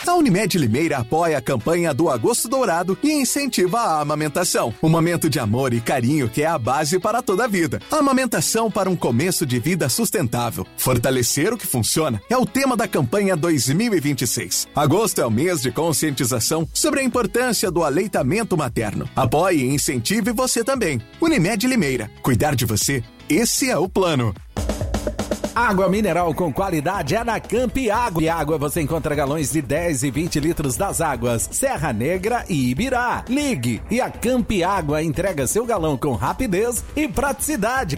A Unimed Limeira apoia a campanha do Agosto Dourado e incentiva a amamentação. Um momento de amor e carinho que é a base para toda a vida. A amamentação para um começo de vida sustentável. Fortalecer o que funciona é o tema da campanha 2026. Agosto é o mês de conscientização sobre a importância do aleitamento materno. Apoie e incentive você também. Unimed Limeira. Cuidar de você, esse é o plano. Água mineral com qualidade é na Campi Água. E água você encontra galões de 10 e 20 litros das águas Serra Negra e Ibirá. Ligue e a Campi Água entrega seu galão com rapidez e praticidade.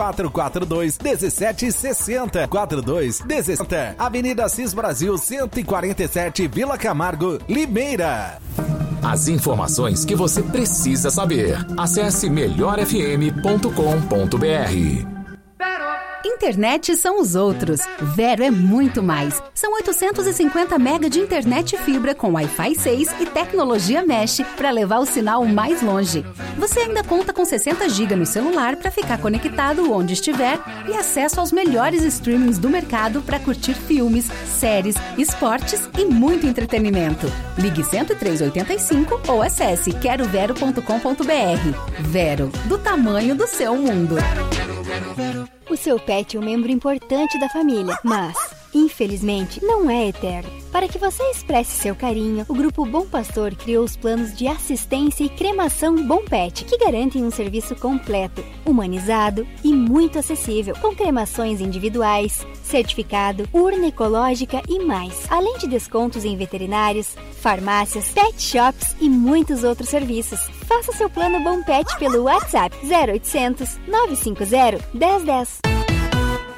3442-1760. 42-17. Avenida Assis Brasil 147, Vila Camargo, Limeira. As informações que você precisa saber. Acesse melhorfm.com.br. Internet são os outros. Vero é muito mais. São 850 mega de internet fibra com Wi-Fi 6 e tecnologia Mesh para levar o sinal mais longe. Você ainda conta com 60 GB no celular para ficar conectado onde estiver e acesso aos melhores streamings do mercado para curtir filmes, séries, esportes e muito entretenimento. Ligue 10385 ou acesse querovero.com.br. Vero, do tamanho do seu mundo. O seu pet é um membro importante da família, mas, infelizmente, não é eterno. Para que você expresse seu carinho, o Grupo Bom Pastor criou os planos de assistência e cremação Bom Pet, que garantem um serviço completo, humanizado e muito acessível, com cremações individuais, certificado, urna ecológica e mais, além de descontos em veterinários, farmácias, pet shops e muitos outros serviços. Faça seu plano Bom Pet pelo WhatsApp 0800 950 1010.